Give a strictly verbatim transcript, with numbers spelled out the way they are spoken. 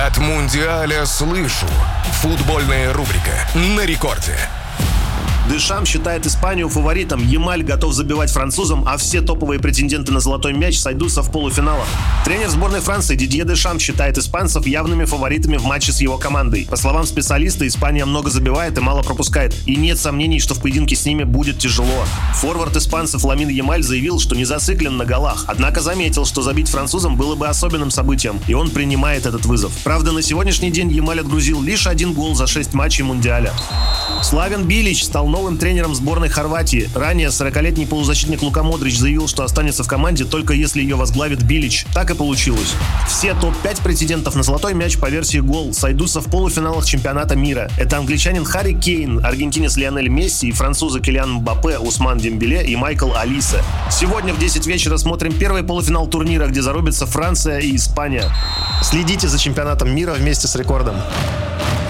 От Мундиаля слышу. Футбольная рубрика на рекорде. Дешам считает Испанию фаворитом, Ямаль готов забивать французам, а все топовые претенденты на золотой мяч сойдутся в полуфиналах. Тренер сборной Франции Дидье Дешам считает испанцев явными фаворитами в матче с его командой. По словам специалиста, Испания много забивает и мало пропускает, и нет сомнений, что в поединке с ними будет тяжело. Форвард испанцев Ламин Ямаль заявил, что не зациклен на голах, однако заметил, что забить французам было бы особенным событием, и он принимает этот вызов. Правда, на сегодняшний день Ямаль отгрузил лишь один гол за шесть матчей Мундиаля. Славен Билич стал новым тренером сборной Хорватии. Ранее сорокалетний полузащитник Лука Модрич заявил, что останется в команде только если ее возглавит Билич. Так и получилось. Все топ пять претендентов на золотой мяч по версии Гол сойдутся в полуфиналах чемпионата мира. Это англичанин Харри Кейн, аргентинец Лионель Месси и французы Килиан Мбаппе, Усман Дембеле и Майкл Олисе. Сегодня в десять вечера смотрим первый полуфинал турнира, где зарубятся Франция и Испания. Следите за чемпионатом мира вместе с Рекордом.